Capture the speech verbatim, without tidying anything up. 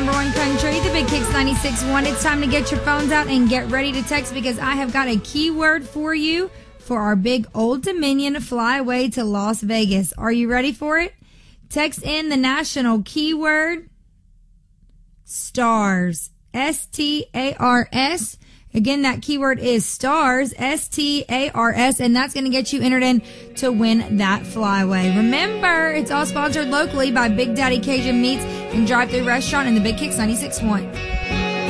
number one country, the Big Kicks ninety-six point one. It's time to get your phones out and get ready to text because I have got a keyword for you for our big Old Dominion flyaway to Las Vegas. Are you ready for it? Text in the national keyword STARS. S T A R S. Again, that keyword is STARS, S T A R S, and that's going to get you entered in to win that flyaway. Remember, it's all sponsored locally by Big Daddy Cajun Meats and Drive-Thru Restaurant and the Big Kicks ninety-six point one.